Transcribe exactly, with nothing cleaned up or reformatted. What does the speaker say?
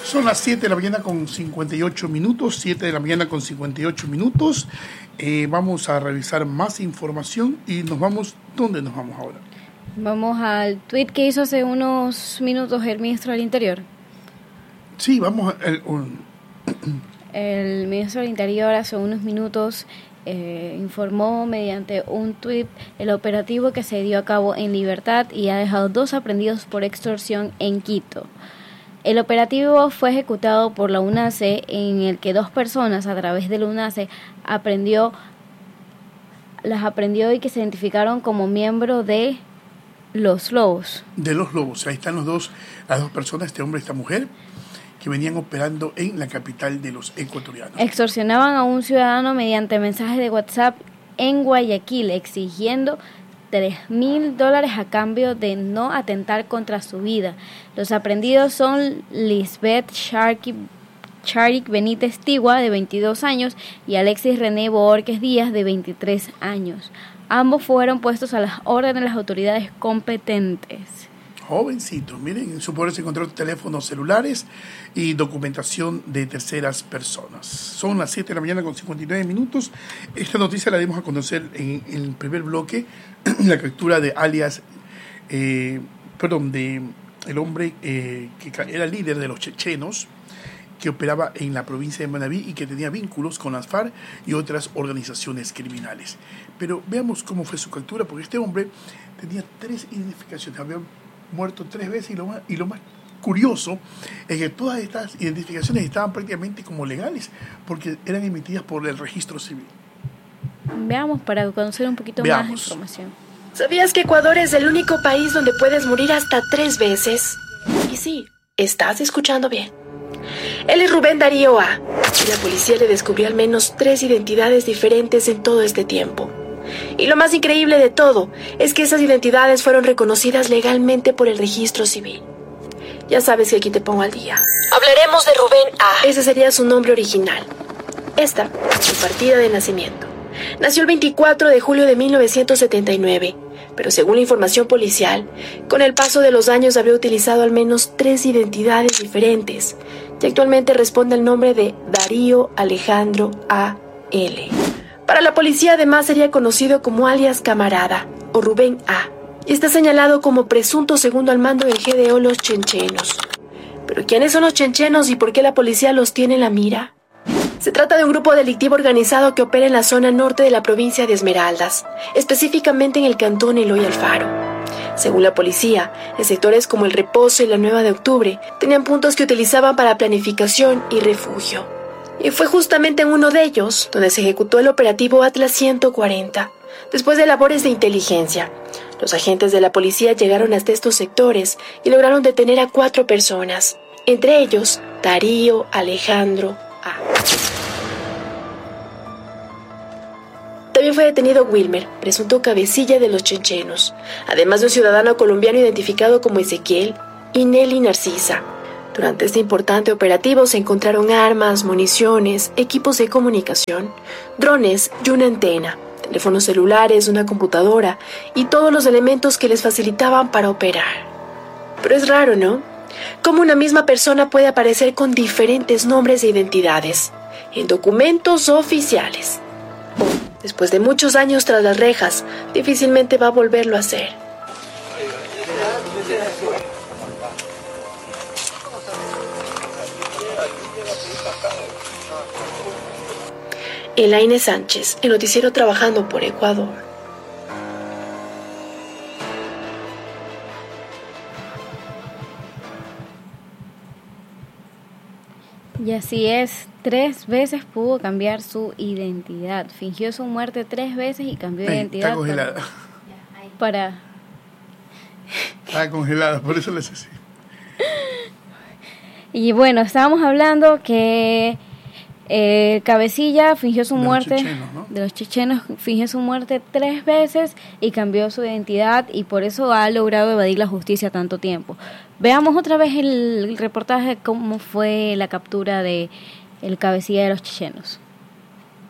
Son las siete de la mañana con cincuenta y ocho minutos, siete de la mañana con cincuenta y ocho minutos. Eh, vamos a revisar más información y nos vamos, ¿dónde nos vamos ahora? Vamos al tweet que hizo hace unos minutos el ministro del Interior. Sí, vamos al... Un... El ministro del Interior hace unos minutos eh, informó mediante un tuit el operativo que se dio a cabo en Libertad y ha dejado dos aprendidos por extorsión en Quito. El operativo fue ejecutado por la UNACE, en el que dos personas a través de la UNACE aprendió, las aprendió y que se identificaron como miembros de los Lobos. De los Lobos, ahí están los dos, las dos personas, este hombre y esta mujer, que venían operando en la capital de los ecuatorianos. Extorsionaban a un ciudadano mediante mensajes de WhatsApp en Guayaquil, exigiendo tres mil dólares a cambio de no atentar contra su vida. Los aprendidos son Lisbeth Charik Benítez Tigua, de veintidós años, y Alexis René Borges Díaz, de veintitrés años. Ambos fueron puestos a las órdenes de las autoridades competentes. Jovencitos, miren, en su poder se encontró teléfonos celulares y documentación de terceras personas. Son las siete de la mañana con cincuenta y nueve minutos. Esta noticia la dimos a conocer en, en el primer bloque, la captura de alias, eh, perdón, de el hombre eh, que era líder de los chechenos, que operaba en la provincia de Manabí y que tenía vínculos con las FARC y otras organizaciones criminales. Pero veamos cómo fue su captura, porque este hombre tenía tres identificaciones, había muerto tres veces y lo más, y lo más curioso es que todas estas identificaciones estaban prácticamente como legales, porque eran emitidas por el registro civil. Veamos para conocer un poquito Veamos. más información. ¿Sabías que Ecuador es el único país donde puedes morir hasta tres veces? Y sí, estás escuchando bien. Él es Rubén Darío A. Y la policía le descubrió al menos tres identidades diferentes en todo este tiempo. Y lo más increíble de todo es que esas identidades fueron reconocidas legalmente por el registro civil. Ya sabes que aquí te pongo al día. Hablaremos de Rubén A. Ese sería su nombre original. Esta es su partida de nacimiento. Nació el veinticuatro de julio de mil novecientos setenta y nueve, pero según la información policial, con el paso de los años habría utilizado al menos tres identidades diferentes, y actualmente responde al nombre de Darío Alejandro A. L. Para la policía además sería conocido como alias Camarada o Rubén A. y está señalado como presunto segundo al mando del G D O Los Chenchenos. ¿Pero quiénes son los chenchenos y por qué la policía los tiene en la mira? Se trata de un grupo delictivo organizado que opera en la zona norte de la provincia de Esmeraldas, específicamente en el cantón Eloy Alfaro. Según la policía, en sectores como El Reposo y la Nueva de Octubre tenían puntos que utilizaban para planificación y refugio. Y fue justamente en uno de ellos donde se ejecutó el operativo Atlas ciento cuarenta. Después de labores de inteligencia, los agentes de la policía llegaron hasta estos sectores y lograron detener a cuatro personas, entre ellos Darío Alejandro A. También fue detenido Wilmer, presunto cabecilla de los chenchenos, además de un ciudadano colombiano identificado como Ezequiel y Nelly Narcisa. Durante este importante operativo se encontraron armas, municiones, equipos de comunicación, drones y una antena, teléfonos celulares, una computadora y todos los elementos que les facilitaban para operar. Pero es raro, ¿no? Cómo una misma persona puede aparecer con diferentes nombres e identidades en documentos oficiales. Oh, después de muchos años tras las rejas, difícilmente va a volverlo a hacer. Elaine Sánchez, el noticiero Trabajando por Ecuador. Y así es, tres veces pudo cambiar su identidad. Fingió su muerte tres veces y cambió de Ey, identidad. está congelada. Para... para... Está congelada, por eso le hace así. Y bueno, estábamos hablando que eh, Cabecilla fingió su De los muerte, chechenos, ¿no? de los chechenos, fingió su muerte tres veces y cambió su identidad y por eso ha logrado evadir la justicia tanto tiempo. Veamos otra vez el, el reportaje de cómo fue la captura de el Cabecilla de los chechenos.